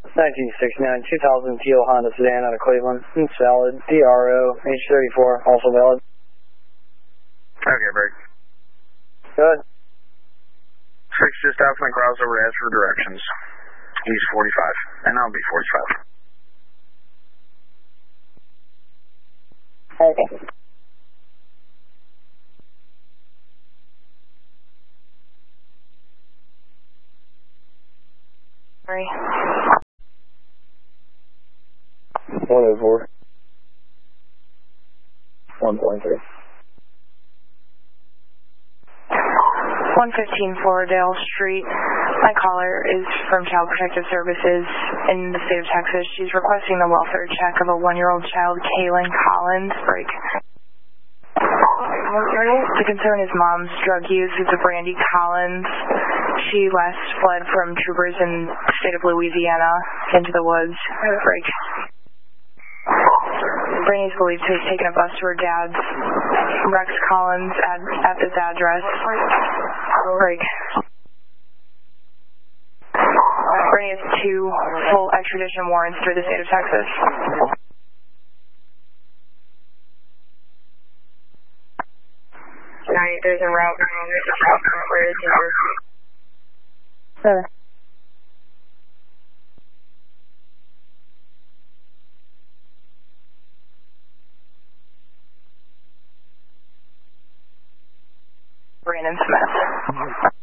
1969, 2000 teal Honda sedan out of Cleveland. Valid. DRO, age 34, also valid. Okay, break. Good. 6 just out from the crossover, ask for directions. He's 45, and I'll be 45. Okay. Sorry. 104. 1.3. 115 Floridale Street. My caller is from Child Protective Services in the state of Texas. She's requesting the welfare check of a 1-year-old child, Kaylin Collins. Break. The concern is mom's drug use. It's a Brandy Collins. She last fled from troopers in the state of Louisiana into the woods. Break. Brandy's believed to have taken a bus to her dad's, Rex Collins, at this address. Break. Brandy has 2 full extradition warrants through the state of Texas. There's a route. Where is he? Brandon Smith.